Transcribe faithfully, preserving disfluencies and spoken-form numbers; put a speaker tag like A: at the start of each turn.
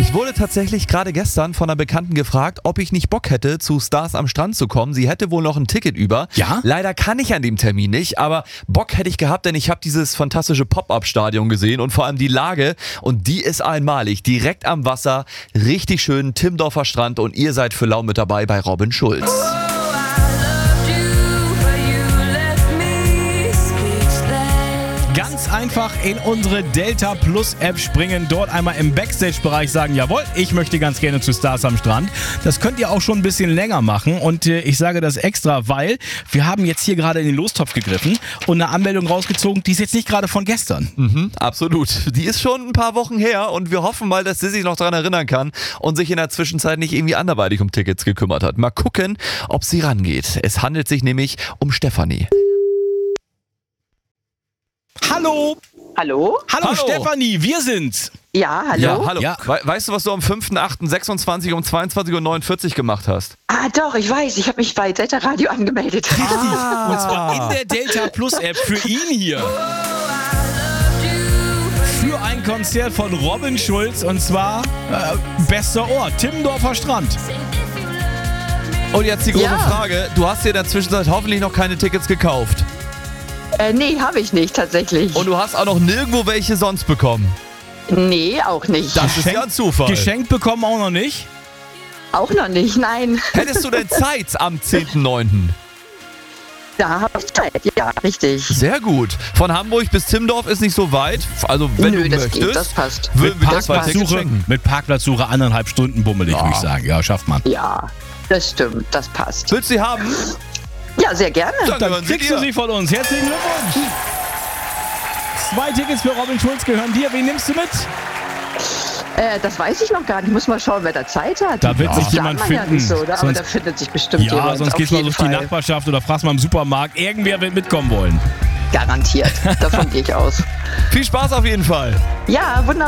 A: Ich wurde tatsächlich gerade gestern von einer Bekannten gefragt, ob ich nicht Bock hätte, zu Stars am Strand zu kommen. Sie hätte wohl noch ein Ticket über.
B: Ja?
A: Leider kann ich an dem Termin nicht, aber Bock hätte ich gehabt, denn ich habe dieses fantastische Pop-Up-Stadion gesehen und vor allem die Lage. Und die ist einmalig. Direkt am Wasser, richtig schön, Timmendorfer Strand und ihr seid für lau mit dabei bei Robin Schulz.
B: Ganz einfach in unsere Delta Plus App springen, dort einmal im Backstage-Bereich sagen, jawohl, ich möchte ganz gerne zu Stars am Strand. Das könnt ihr auch schon ein bisschen länger machen und äh, ich sage das extra, weil wir haben jetzt hier gerade in den Lostopf gegriffen und eine Anmeldung rausgezogen, die ist jetzt nicht gerade von gestern.
A: Mhm, absolut. Die ist schon ein paar Wochen her und wir hoffen mal, dass sie sich noch daran erinnern kann und sich in der Zwischenzeit nicht irgendwie anderweitig um Tickets gekümmert hat. Mal gucken, ob sie rangeht. Es handelt sich nämlich um Stefanie.
B: Hallo!
C: Hallo?
B: Hallo,
A: Hallo.
B: Stefanie, wir sind's!
C: Ja, hallo?
A: Ja, hallo.
B: Ja.
A: We- weißt du, was du am fünften achten sechsundzwanzig um zweiundzwanzig Uhr neunundvierzig gemacht hast?
C: Ah, doch, ich weiß. Ich habe mich bei Delta Radio angemeldet.
A: Ah.
B: Und zwar in der Delta Plus App für ihn hier. Für ein Konzert von Robin Schulz und zwar äh, bester Ort, Timmendorfer Strand.
A: Und jetzt die große
C: Ja.
A: Frage, du hast dir in der Zwischenzeit hoffentlich noch keine Tickets gekauft.
C: äh, nee, habe ich nicht, tatsächlich.
A: Und du hast auch noch nirgendwo welche sonst bekommen.
C: Nee, auch nicht.
A: Das ist ja ein Zufall.
B: Geschenkt bekommen auch noch nicht?
C: Auch noch nicht, nein.
A: Hättest du denn Zeit am zehnten neunten?
C: Da habe ich Zeit, ja, richtig.
A: Sehr gut. Von Hamburg bis Timmendorf ist nicht so weit. Also wenn
C: Nö,
A: du
C: das
A: möchtest,
C: geht, das passt.
A: würden wir dir zwei Tickets
B: Parkplatzsuche,
A: schenken.
B: mit Parkplatzsuche anderthalb Stunden bummelig,
A: Ja.
B: würde ich sagen. Ja, schafft man.
C: Ja, das stimmt, das passt.
A: Willst du sie haben?
C: Ja, sehr gerne.
A: Dann
B: Dann
A: gehören sie
B: kriegst du
A: dir.
B: sie von uns. Herzlichen Glückwunsch! Zwei Tickets für Robin Schulz gehören dir. Wen nimmst du mit?
C: Äh, das weiß ich noch gar nicht. Ich muss mal schauen, wer da Zeit hat.
B: Da wird
C: Das
B: sich
C: plant
B: jemand
C: man ja
B: finden.
C: nicht so, oder? Aber
B: Sonst-
C: da findet sich bestimmt
B: Ja,
C: jemand.
B: sonst
C: auf
B: gehst du mal
C: jeden
B: durch die
C: Fall.
B: Nachbarschaft oder fragst mal im Supermarkt. Irgendwer wird mitkommen wollen.
C: Garantiert. Davon gehe ich aus.
A: Viel Spaß auf jeden Fall.
C: Ja, wunderbar.